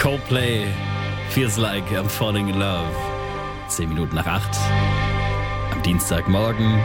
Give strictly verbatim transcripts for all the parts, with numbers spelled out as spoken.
Coldplay, Feels Like I'm Falling in Love. Zehn Minuten nach acht. Am Dienstagmorgen.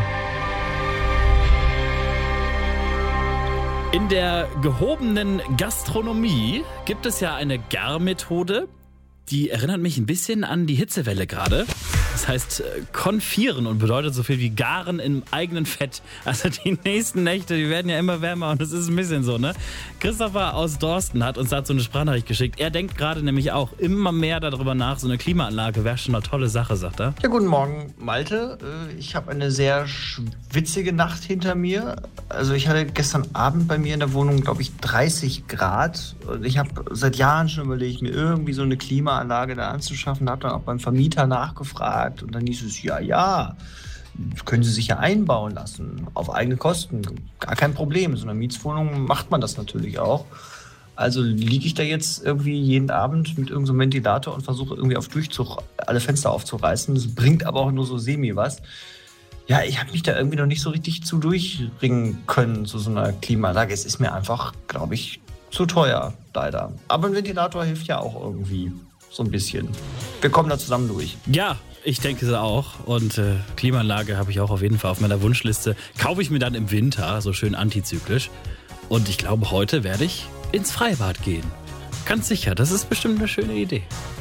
In der gehobenen Gastronomie gibt es ja eine Garmethode, die erinnert mich ein bisschen an die Hitzewelle gerade. Das heißt konfieren und bedeutet so viel wie garen im eigenen Fett. Also die nächsten Nächte, die werden ja immer wärmer und das ist ein bisschen so, ne? Christopher aus Dorsten hat uns dazu eine Sprachnachricht geschickt. Er denkt gerade nämlich auch immer mehr darüber nach, so eine Klimaanlage wäre schon eine tolle Sache, sagt er. Ja, guten Morgen, Malte. Ich habe eine sehr schwitzige Nacht hinter mir. Also ich hatte gestern Abend bei mir in der Wohnung, glaube ich, dreißig Grad. Ich habe seit Jahren schon überlegt, mir irgendwie so eine Klimaanlage da anzuschaffen. Habe dann auch beim Vermieter nachgefragt. Und dann hieß es, ja, ja, können Sie sich ja einbauen lassen, auf eigene Kosten, gar kein Problem. In so einer Mietswohnung macht man das natürlich auch. Also liege ich da jetzt irgendwie jeden Abend mit irgendeinem so Ventilator und versuche irgendwie auf Durchzug alle Fenster aufzureißen. Das bringt aber auch nur so semi was. Ja, ich habe mich da irgendwie noch nicht so richtig zu durchringen können zu so einer Klimaanlage. Es ist mir einfach, glaube ich, zu teuer, leider. Aber ein Ventilator hilft ja auch irgendwie so ein bisschen. Wir kommen da zusammen durch. Ja, ich denke es auch. Und äh, Klimaanlage habe ich auch auf jeden Fall auf meiner Wunschliste. Kaufe ich mir dann im Winter, so schön antizyklisch. Und ich glaube, heute werde ich ins Freibad gehen. Ganz sicher, das ist bestimmt eine schöne Idee.